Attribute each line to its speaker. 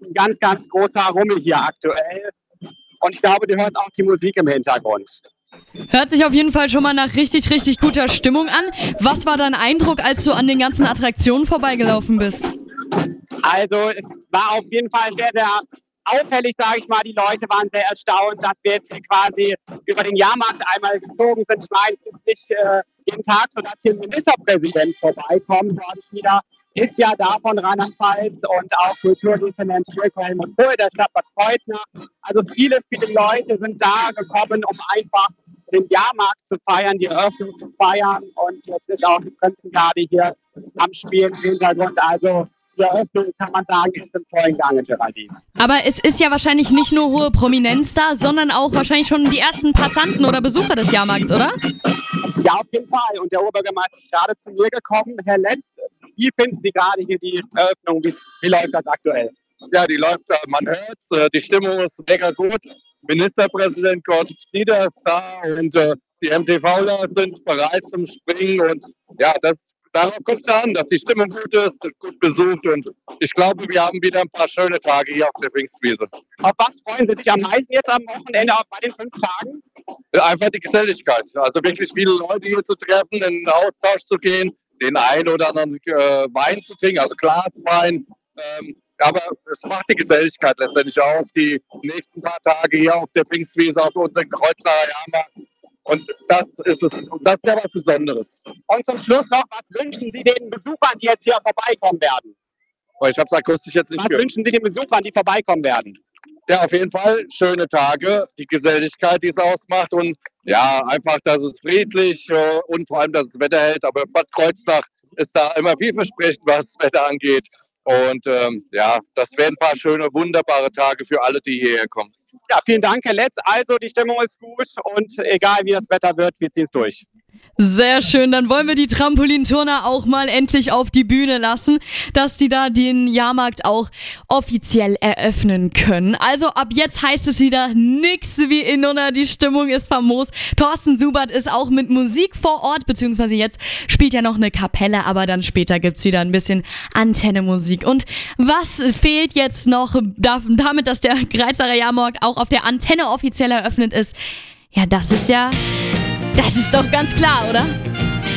Speaker 1: ein ganz, ganz großer Rummel hier aktuell. Und ich glaube, du hörst auch die Musik im Hintergrund.
Speaker 2: Hört sich auf jeden Fall schon mal nach richtig, richtig guter Stimmung an. Was war dein Eindruck, als du an den ganzen Attraktionen vorbeigelaufen bist?
Speaker 1: Also es war auf jeden Fall sehr, sehr auffällig, sage ich mal. Die Leute waren sehr erstaunt, dass wir jetzt hier quasi über den Jahrmarkt einmal gezogen sind. Ich meine, es ist nicht jeden Tag so, dass hier ein Ministerpräsident vorbeikommt. Dort wieder ist ja da von Rheinland-Pfalz und auch Kulturdezernent Helmut Kohl, der Stadt Bad Kreuznach. Also viele, viele Leute sind da gekommen, um einfach den Jahrmarkt zu feiern, die Eröffnung zu feiern. Und jetzt ist auch die Prinzengarde hier am Spielen im Hintergrund. Also die Eröffnung, kann man sagen, ist im vollen Gange, Geraldine.
Speaker 2: Aber es ist ja wahrscheinlich nicht nur hohe Prominenz da, sondern auch wahrscheinlich schon die ersten Passanten oder Besucher des Jahrmarkts, oder?
Speaker 1: Ja, auf jeden Fall. Und der Oberbürgermeister ist gerade zu mir gekommen. Herr Lenz, wie finden Sie gerade hier die Eröffnung? Wie läuft das aktuell?
Speaker 3: Ja, die läuft, man hört's, die Stimmung ist mega gut. Ministerpräsident Gordon Schnieder ist da und die MTVler sind bereit zum Springen und ja, darauf kommt es an, dass die Stimmung gut ist, gut besucht und ich glaube, wir haben wieder ein paar schöne Tage hier auf der Pfingstwiese.
Speaker 1: Auf was freuen Sie sich am meisten jetzt am Wochenende bei den 5 Tagen?
Speaker 3: Einfach die Geselligkeit, also wirklich viele Leute hier zu treffen, in den Austausch zu gehen, den einen oder anderen Wein zu trinken, also Glaswein. Aber es macht die Geselligkeit letztendlich aus, die nächsten paar Tage hier auf der Pfingstwiese, auf unserem Kreuznacher Jahrmarkt. Und das ist es. Und das ist ja was Besonderes.
Speaker 1: Und zum Schluss noch, was wünschen Sie den Besuchern, die jetzt hier vorbeikommen werden?
Speaker 3: Ich habe es akustisch jetzt nicht
Speaker 1: gehört. Was wünschen Sie den Besuchern, die vorbeikommen werden?
Speaker 3: Ja, auf jeden Fall schöne Tage, die Geselligkeit, die es ausmacht und ja, einfach, dass es friedlich und vor allem, dass das Wetter hält. Aber Bad Kreuznach ist da immer vielversprechend, was das Wetter angeht. Und ja, das werden ein paar schöne, wunderbare Tage für alle, die hierher kommen.
Speaker 1: Ja, vielen Dank, Herr Letz. Also, die Stimmung ist gut und egal wie das Wetter wird, wir ziehen es durch.
Speaker 2: Sehr schön, dann wollen wir die Trampolinturner auch mal endlich auf die Bühne lassen, dass die da den Jahrmarkt auch offiziell eröffnen können. Also ab jetzt heißt es wieder nix wie in Unna, die Stimmung ist famos. Thorsten Subert ist auch mit Musik vor Ort, beziehungsweise jetzt spielt ja noch eine Kapelle, aber dann später gibt's wieder ein bisschen Antenne-Musik. Und was fehlt jetzt noch damit, dass der Greizacher Jahrmarkt auch auf der Antenne offiziell eröffnet ist? Ja, das ist doch ganz klar, oder?